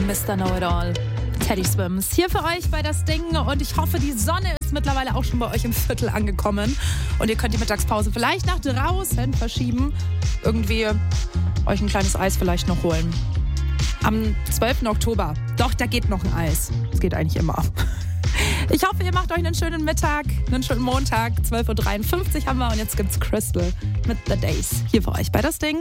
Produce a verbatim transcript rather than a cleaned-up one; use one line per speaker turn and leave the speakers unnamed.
Mister Know-it-all. Teddy Swims hier für euch bei das Ding und ich hoffe, die Sonne ist mittlerweile auch schon bei euch im Viertel angekommen und ihr könnt die Mittagspause vielleicht nach draußen verschieben, irgendwie euch ein kleines Eis vielleicht noch holen. Am zwölften Oktober, doch, da geht noch ein Eis. Das geht eigentlich immer. Ich hoffe, ihr macht euch einen schönen Mittag, einen schönen Montag. zwölf Uhr dreiundfünfzig haben wir und jetzt gibt's Crystal mit The Days hier für euch bei das Ding.